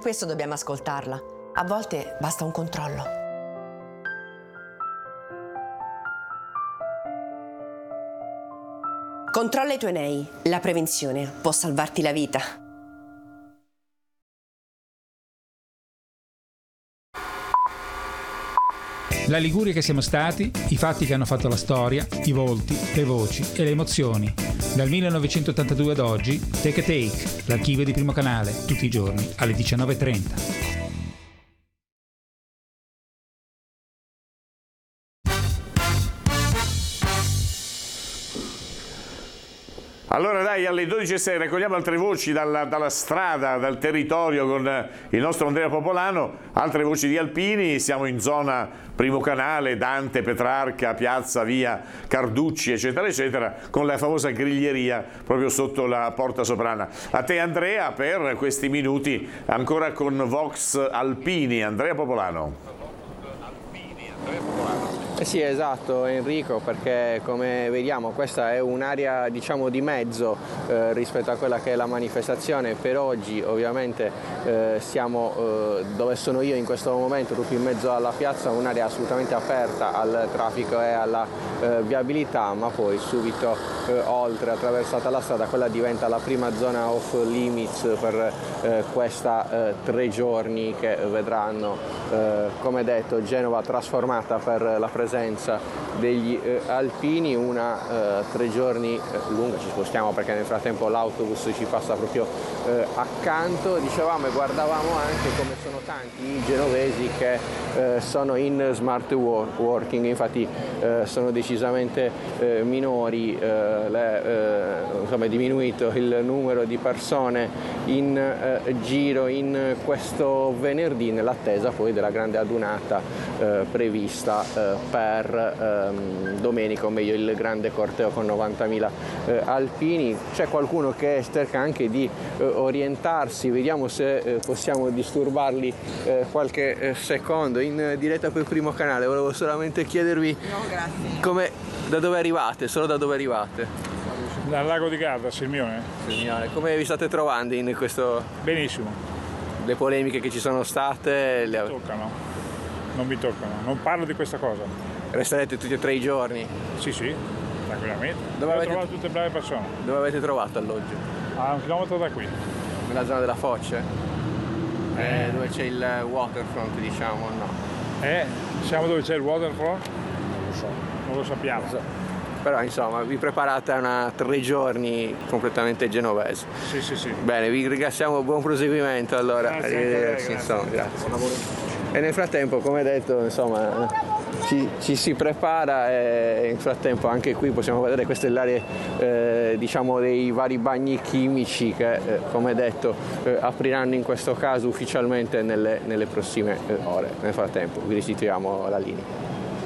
questo dobbiamo ascoltarla. A volte basta un controllo. Controlla i tuoi nei. La prevenzione può salvarti la vita. La Liguria che siamo stati, i fatti che hanno fatto la storia, i volti, le voci e le emozioni. Dal 1982 ad oggi, Take a Take, l'archivio di Primo Canale, tutti i giorni alle 19:30. Allora dai, alle 12:06 raccogliamo altre voci dalla strada, dal territorio con il nostro Andrea Popolano, altre voci di alpini. Siamo in zona Primo Canale, Dante, Petrarca, Piazza, Via Carducci, eccetera, eccetera, con la famosa griglieria proprio sotto la Porta Soprana. A te Andrea per questi minuti ancora con Vox Alpini. Andrea Popolano. Sì, esatto Enrico, perché come vediamo questa è un'area diciamo di mezzo rispetto a quella che è la manifestazione. Per oggi ovviamente siamo dove sono io in questo momento, proprio in mezzo alla piazza, un'area assolutamente aperta al traffico e alla viabilità, ma poi subito oltre, attraversata la strada, quella diventa la prima zona off limits per questa 3 giorni che vedranno, come detto, Genova trasformata per la presenza degli alpini, una 3 giorni lunga. Ci spostiamo perché nel frattempo l'autobus ci passa proprio accanto. Dicevamo e guardavamo anche come sono tanti i genovesi che sono in smart working, infatti sono decisamente minori, insomma è diminuito il numero di persone in giro in questo venerdì, nell'attesa poi della grande adunata prevista per domenica, o meglio il grande corteo con 90.000 alpini. C'è qualcuno che cerca anche di orientarsi, vediamo se possiamo disturbarli qualche secondo in diretta per Primo Canale. Volevo solamente chiedervi da dove arrivate, solo da dove arrivate? Dal lago di Garda, Sirmione. Come vi state trovando in questo? Benissimo. Le polemiche che ci sono state? Non mi toccano, non parlo di questa cosa. Resterete tutti e 3 i giorni? Sì, tranquillamente. Dove avete trovato tutte brave persone. Dove avete trovato alloggio? A 1 chilometro da qui. Nella zona della Foce? Dove c'è il waterfront, diciamo, no? Siamo dove c'è il waterfront? Non lo sappiamo. Però insomma vi preparate a una 3 giorni completamente genovese. Sì. Bene, vi ringraziamo, buon proseguimento allora. Grazie, Arrivederci, insomma, grazie. E nel frattempo, come detto, insomma, ci si prepara e nel frattempo anche qui possiamo vedere, questa è l'area diciamo dei vari bagni chimici che come detto apriranno in questo caso ufficialmente nelle prossime ore. Nel frattempo vi restituiamo la linea.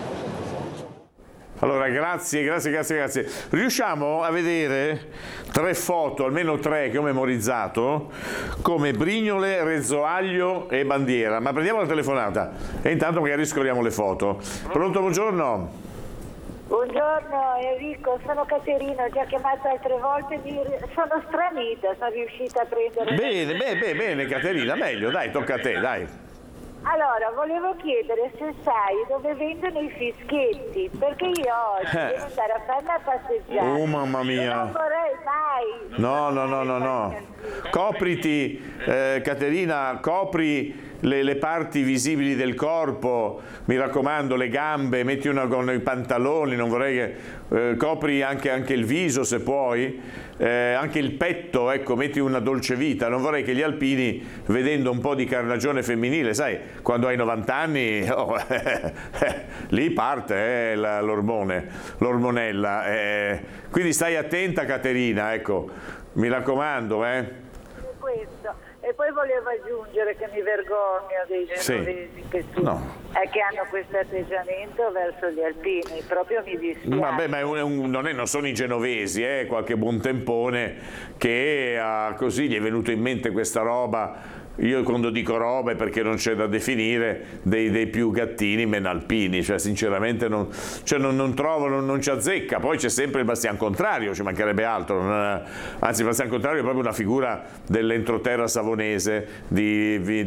Allora, grazie. Riusciamo a vedere 3 foto, almeno 3 che ho memorizzato, come Brignole, Rezzoaglio e Bandiera. Ma prendiamo la telefonata e intanto magari scorriamo le foto. Pronto, buongiorno. Buongiorno Enrico, sono Caterina, ho già chiamato altre volte, sono stranita, sono riuscita a prendere... Bene Caterina, meglio, dai, tocca a te, dai. Allora, volevo chiedere se sai dove vendono i fischetti, perché io oggi devo andare a fare una passeggiata. Oh mamma mia! Non vorrei mai. No. Copriti, Caterina, copri le parti visibili del corpo, mi raccomando, le gambe, metti una con i pantaloni, non vorrei che copri anche il viso se puoi, anche il petto, ecco, metti una dolce vita. Non vorrei che gli alpini, vedendo un po' di carnagione femminile, sai, quando hai 90 anni, lì parte l'ormonella. Quindi stai attenta Caterina, ecco, mi raccomando. Questo. E poi volevo aggiungere che mi vergogno dei genovesi che hanno questo atteggiamento verso gli alpini, proprio mi dispiace. Vabbè, ma non sono i genovesi, qualche buontempone che così gli è venuto in mente questa roba. Io quando dico roba è perché non c'è da definire, dei più gattini meno alpini, cioè sinceramente non trovo, non ci azzecca. Poi c'è sempre il Bastian Contrario, ci mancherebbe altro, anzi il Bastian Contrario è proprio una figura dell'entroterra savonese di